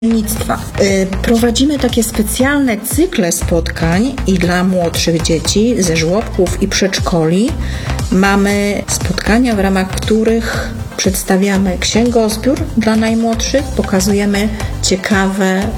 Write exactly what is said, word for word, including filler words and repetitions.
Czytelnictwa. Prowadzimy takie specjalne cykle spotkań i dla młodszych dzieci ze żłobków i przedszkoli. Mamy spotkania, w ramach których przedstawiamy księgozbiór dla najmłodszych, pokazujemy ciekawe